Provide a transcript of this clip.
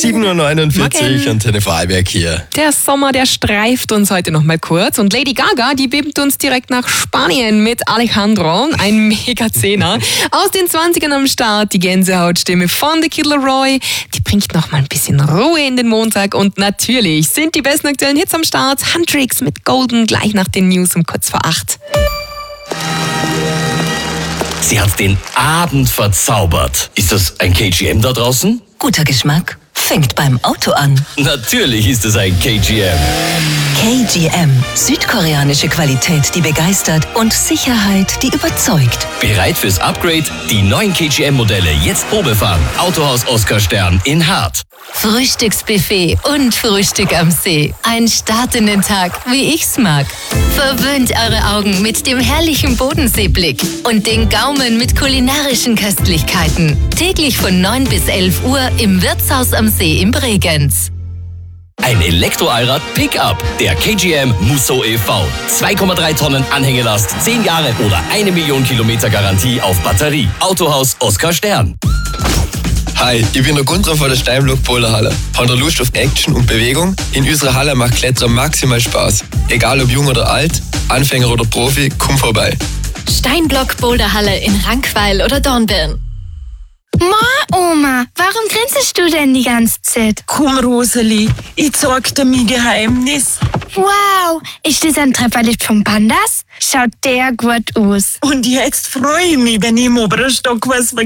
7.49 Uhr, Antenne Vorarlberg hier. Der Sommer, der streift uns heute noch mal kurz und Lady Gaga, die beamt uns direkt nach Spanien mit Alejandro, ein Mega-Zehner. Aus den 20ern am Start, die Gänsehautstimme von The Kid Laroi, die bringt noch mal ein bisschen Ruhe in den Montag und natürlich sind die besten aktuellen Hits am Start. Huntrix mit Golden gleich nach den News um kurz vor 8. Sie hat den Abend verzaubert. Ist das ein KGM da draußen? Guter Geschmack fängt beim Auto an. Natürlich ist es ein KGM. KGM. Südkoreanische Qualität, die begeistert und Sicherheit, die überzeugt. Bereit fürs Upgrade? Die neuen KGM-Modelle jetzt Probefahren. Autohaus Oskar Stern in Hart. Frühstücksbuffet und Frühstück am See. Ein Start in den Tag, wie ich's mag. Verwöhnt eure Augen mit dem herrlichen Bodenseeblick und den Gaumen mit kulinarischen Köstlichkeiten. Täglich von 9 bis 11 Uhr im Wirtshaus am See in Bregenz. Ein Elektroallrad Pickup. Der KGM Musso e.V. 2,3 Tonnen Anhängelast, 10 Jahre oder 1 Million Kilometer Garantie auf Batterie. Autohaus Oskar Stern. Hi, ich bin der Gunther von der Steinblock Boulderhalle. Habt ihr Lust auf Action und Bewegung? In unserer Halle macht Klettern maximal Spaß. Egal ob jung oder alt, Anfänger oder Profi, komm vorbei. Steinblock Boulderhalle in Rankweil oder Dornbirn. Oma, warum grinst du denn die ganze Zeit? Komm, Roseli, ich zeig dir mein Geheimnis. Wow, ist das ein Trefferlicht vom Pandas? Schaut der gut aus. Und jetzt freue ich mich, wenn ich im oberen Stock was